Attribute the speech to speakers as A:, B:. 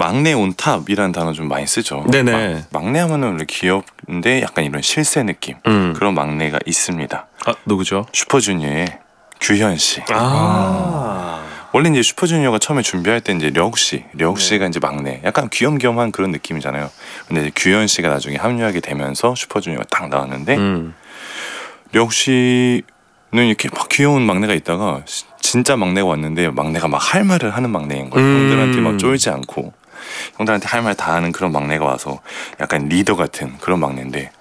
A: 막내 온탑이라는 단어 좀 많이 쓰죠.
B: 네네.
A: 막내 하면은 원래 귀엽는데 약간 이런 실세 느낌 그런 막내가 있습니다.
B: 아 누구죠?
A: 슈퍼주니어의 규현 씨.
B: 아.
A: 원래 이제 슈퍼주니어가 처음에 준비할 때 이제 려욱 씨가 이제 막내, 약간 귀염귀염한 그런 느낌이잖아요. 근데 이제 규현 씨가 나중에 합류하게 되면서 슈퍼주니어가 딱 나왔는데 려욱 씨는 이렇게 막 귀여운 막내가 있다가 진짜 막내가 왔는데 막내가 막 할 말을 하는 막내인 거예요. 형들한테 막 쫄지 않고 형들한테 할 말 다 하는 그런 막내가 와서 약간 리더 같은 그런 막내인데